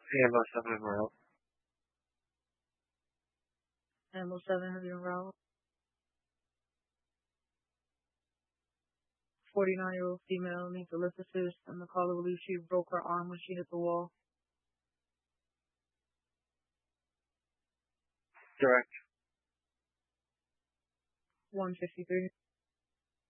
AMO 7 in route. Animal 7 has been route. 49-year-old female needs a lift assist, and the caller believes she broke her arm when she hit the wall. Direct. 153.